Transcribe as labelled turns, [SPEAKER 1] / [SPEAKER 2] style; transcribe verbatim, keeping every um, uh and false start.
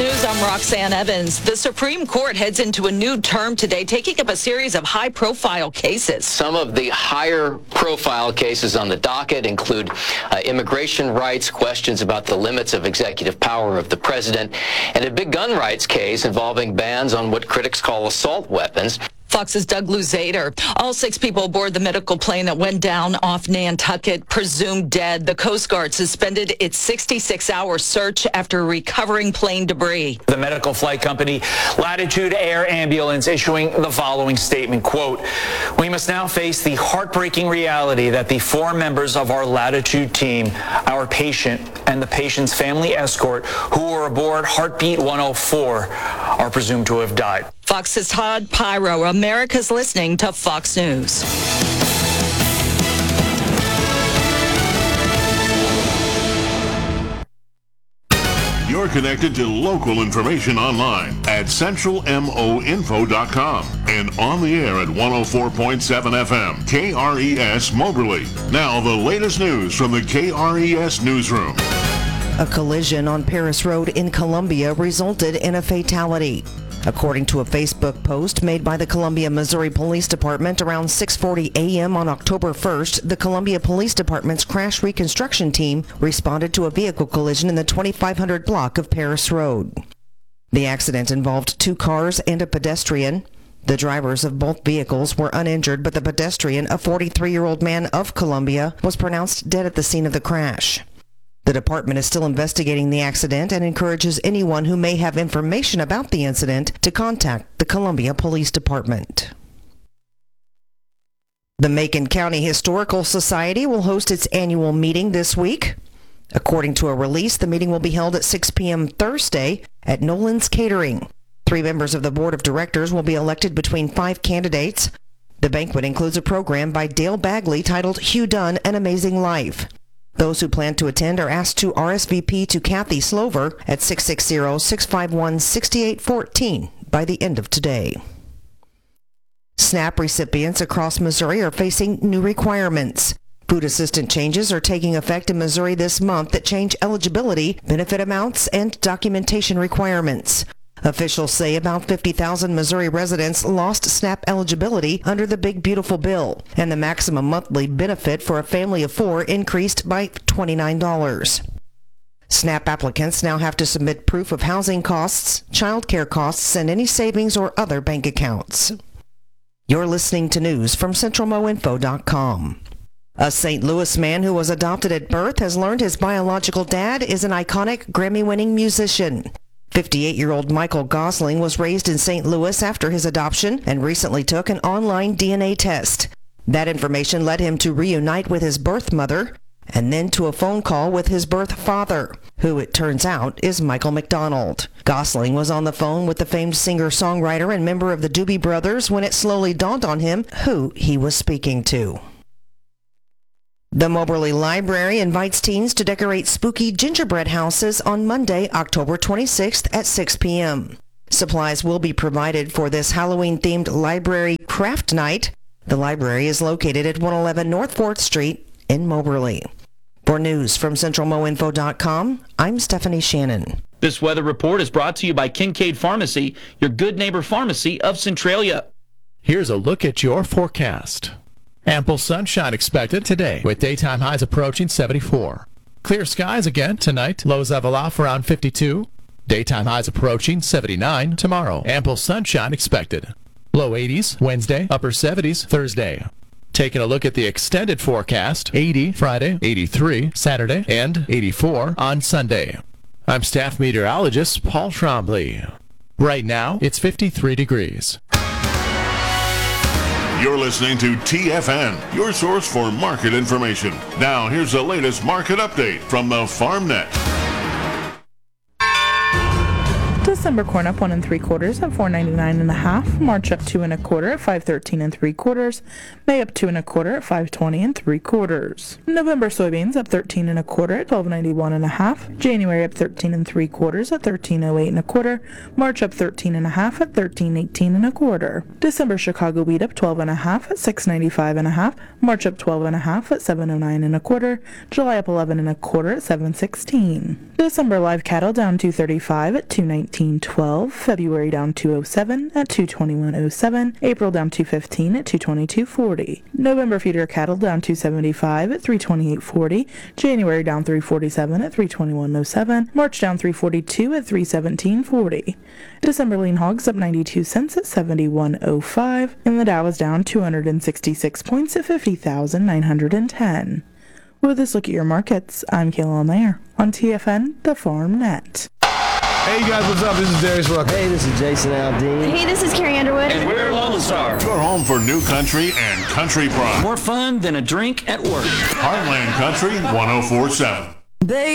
[SPEAKER 1] News, I'm Roxanne Evans. The Supreme Court heads into a new term today, taking up a series of high-profile cases.
[SPEAKER 2] Some of the higher-profile cases on the docket include uh, immigration rights, questions about the limits of executive power of the president, and a big gun rights case involving bans on what critics call assault weapons.
[SPEAKER 1] Fox's Doug Luzader. All six people aboard the medical plane that went down off Nantucket, presumed dead. The Coast Guard suspended its sixty-six hour search after recovering plane debris.
[SPEAKER 3] The medical flight company Latitude Air Ambulance issuing the following statement, quote, "We must now face the heartbreaking reality that the four members of our Latitude team, our patient and the patient's family escort who were aboard Heartbeat one oh four are presumed to have died."
[SPEAKER 1] Fox's Todd Pyro. America's listening to Fox News.
[SPEAKER 4] You're connected to local information online at central mo info dot com and on the air at one oh four point seven F M, K R E S Moberly. Now the latest news from the K R E S newsroom.
[SPEAKER 5] A collision on Paris Road in Columbia resulted in a fatality. According to a Facebook post made by the Columbia, Missouri Police Department around six forty a.m. on October first, the Columbia Police Department's crash reconstruction team responded to a vehicle collision in the twenty-five hundred block of Paris Road. The accident involved two cars and a pedestrian. The drivers of both vehicles were uninjured, but the pedestrian, a forty-three-year-old man of Columbia, was pronounced dead at the scene of the crash. The department is still investigating the accident and encourages anyone who may have information about the incident to contact the Columbia Police Department. The Macon County Historical Society will host its annual meeting this week. According to a release, the meeting will be held at six p.m. Thursday at Nolan's Catering. Three members of the board of directors will be elected between five candidates. The banquet includes a program by Dale Bagley titled Hugh Dunn, An Amazing Life. Those who plan to attend are asked to R S V P to Kathy Slover at six six zero, six five one, six eight one four by the end of today. SNAP recipients across Missouri are facing new requirements. Food assistance changes are taking effect in Missouri this month that change eligibility, benefit amounts, and documentation requirements. Officials say about fifty thousand Missouri residents lost SNAP eligibility under the Big Beautiful Bill, and the maximum monthly benefit for a family of four increased by twenty-nine dollars. SNAP applicants now have to submit proof of housing costs, child care costs, and any savings or other bank accounts. You're listening to news from central mo info dot com. A Saint Louis man who was adopted at birth has learned his biological dad is an iconic Grammy-winning musician. fifty-eight-year-old Michael Gosling was raised in Saint Louis after his adoption and recently took an online D N A test. That information led him to reunite with his birth mother and then to a phone call with his birth father, who it turns out is Michael McDonald. Gosling was on the phone with the famed singer-songwriter and member of the Doobie Brothers when it slowly dawned on him who he was speaking to. The Moberly Library invites teens to decorate spooky gingerbread houses on Monday, October twenty-sixth at six p.m. Supplies will be provided for this Halloween-themed library craft night. The library is located at one eleven North fourth Street in Moberly. For news from central mo info dot com, I'm Stephanie Shannon.
[SPEAKER 6] This weather report is brought to you by Kincaid Pharmacy, your good neighbor pharmacy of Centralia.
[SPEAKER 7] Here's a look at your forecast. Ample sunshine expected today, with daytime highs approaching seventy-four. Clear skies again tonight, lows level off around fifty-two. Daytime highs approaching seventy-nine tomorrow. Ample sunshine expected. Low eighties Wednesday, upper seventies Thursday. Taking a look at the extended forecast, eighty Friday, eighty-three Saturday, and eighty-four on Sunday. I'm staff meteorologist Paul Trombley. Right now, it's fifty-three degrees.
[SPEAKER 4] You're listening to T F N, your source for market information. Now, here's the latest market update from the FarmNet.
[SPEAKER 8] December corn up one and three quarters at four ninety-nine and a half. March up two and a quarter at five thirteen and three quarters. May up two and a quarter at five twenty and three quarters. November soybeans up thirteen and a quarter at twelve ninety-one and a half. January up thirteen and three quarters at thirteen oh eight and a quarter. March up thirteen and a half at thirteen eighteen and a quarter. December Chicago wheat up twelve and a half at six ninety-five and a half. March up twelve and a half at seven oh nine and a quarter. July up eleven and a quarter at seven sixteen. December live cattle down two thirty-five at two nineteen. nineteen twelve. February down two oh seven at two twenty-one oh seven. April down two fifteen at two twenty-two forty. November feeder cattle down two seventy-five at three twenty-eight forty. January down three forty-seven at three twenty-one oh seven. March down three forty-two at three seventeen forty. December lean hogs up ninety-two cents at seventy-one oh five. And the Dow is down two hundred sixty-six points at fifty thousand nine hundred ten. With this look at your markets, I'm Kayla Mayer on T F N, the Farm Net.
[SPEAKER 9] Hey you guys, what's up? This is Darius Rucker.
[SPEAKER 10] Hey, this is Jason Aldean.
[SPEAKER 11] Hey, this is Carrie Underwood.
[SPEAKER 6] And we're Lone Star.
[SPEAKER 4] Your home for new country and country pride.
[SPEAKER 6] More fun than a drink at work.
[SPEAKER 4] Heartland Country one oh four point seven.
[SPEAKER 10] They